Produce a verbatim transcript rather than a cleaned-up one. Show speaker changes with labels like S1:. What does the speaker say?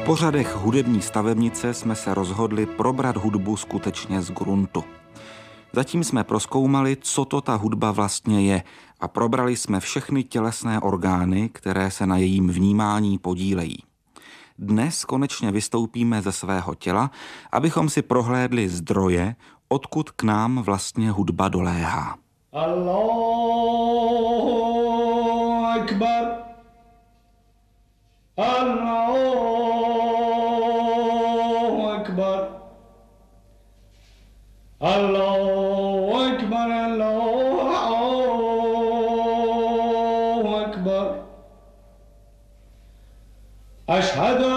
S1: pořadech Hudební stavebnice jsme se rozhodli probrat hudbu skutečně z gruntu. Zatím jsme prozkoumali, co to ta hudba vlastně je, a probrali jsme všechny tělesné orgány, které se na jejím vnímání podílejí. Dnes konečně vystoupíme ze svého těla, abychom si prohlédli zdroje, odkud k nám vlastně hudba doléhá.
S2: Allahu akbar. Allahu akbar. Allahu akbar. Allahu akbar. Ashhadu